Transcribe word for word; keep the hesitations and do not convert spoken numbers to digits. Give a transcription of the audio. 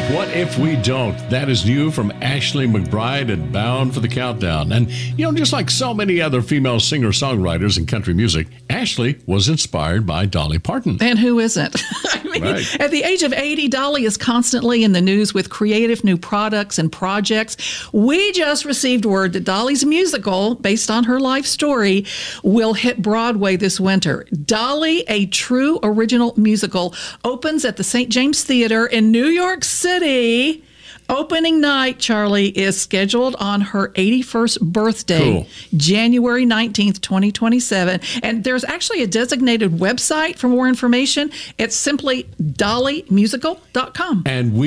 What If We Don't? That is new from Ashley McBryde at Bound for the Countdown. And, you know, just like so many other female singer-songwriters in country music, Ashley was inspired by Dolly Parton. And who isn't? I mean, right. At the age of eighty, Dolly is constantly in the news with creative new products and projects. We just received word that Dolly's musical, based on her life story, will hit Broadway this winter. Dolly, a true original musical, opens at the Saint James Theater in New York City. Opening night, Charlie, is scheduled on her eighty-first birthday, cool. January nineteenth, twenty twenty-seven. And there's actually a designated website for more information. It's simply dolly musical dot com. And we